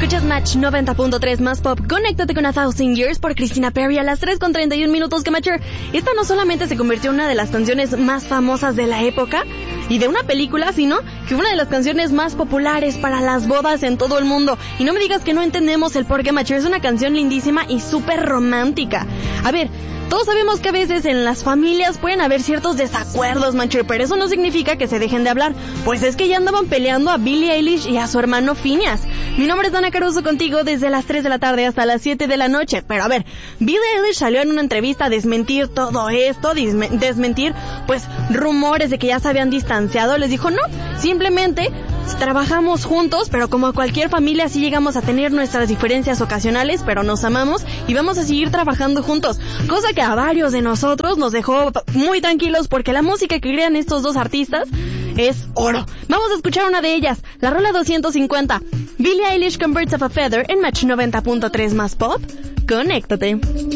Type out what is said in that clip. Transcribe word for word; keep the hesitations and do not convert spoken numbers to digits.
Escuchas Match noventa punto tres más pop. Conéctate con A Thousand Years por Christina Perri a las tres con treinta y un minutos. Que Matcher, esta no solamente se convirtió en una de las canciones más famosas de la época y de una película, sino que fue una de las canciones más populares para las bodas en todo el mundo. Y no me digas que no entendemos el por qué, Matcher. Es una canción lindísima y súper romántica. A ver, todos sabemos que a veces en las familias pueden haber ciertos desacuerdos, Matcher, pero eso no significa que se dejen de hablar. Pues es que ya andaban peleando a Billie Eilish y a su hermano Phineas. Mi nombre es Dana Caruso, contigo desde las tres de la tarde hasta las siete de la noche. Pero a ver, Billie Eilish salió en una entrevista a desmentir todo esto, desmentir pues rumores de que ya se habían distanciado. Les dijo, no, simplemente trabajamos juntos, pero como cualquier familia sí llegamos a tener nuestras diferencias ocasionales, pero nos amamos y vamos a seguir trabajando juntos. Cosa que a varios de nosotros nos dejó muy tranquilos, porque la música que crean estos dos artistas es oro. Vamos a escuchar una de ellas, la rola doscientos cincuenta. Billie Eilish con Birds of a Feather en Match noventa punto tres más pop. Conéctate.